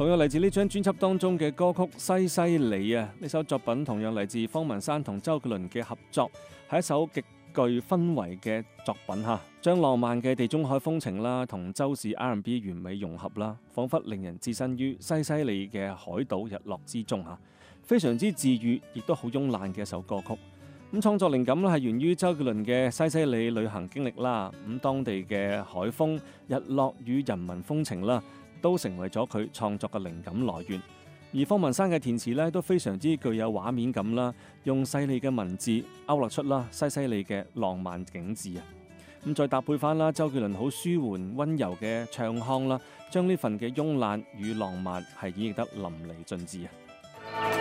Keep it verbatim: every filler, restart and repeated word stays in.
同樣嚟自呢張專輯當中嘅歌曲《西西里》啊，呢首作品同樣嚟自方文山同周杰倫嘅合作，係一首極具氛圍嘅作品嚇，將浪漫嘅地中海風情啦，同周氏 R and B 完美融合啦，彷彿令人置身於西西里嘅海島日落之中嚇，非常之治癒，亦都好慵懶嘅一首歌曲。咁創作靈感咧係源於周杰倫嘅西西里旅行經歷啦，咁當地嘅海風、日落與人民風情啦，都成為咗佢創作嘅靈感來源。而方文山嘅填詞咧都非常之具有畫面感啦，用細膩嘅文字勾勒出啦西西里嘅浪漫景緻啊！咁再搭配翻啦周杰倫好舒緩溫柔嘅唱腔啦，將呢份嘅慵懶與浪漫係演繹得淋漓盡致啊！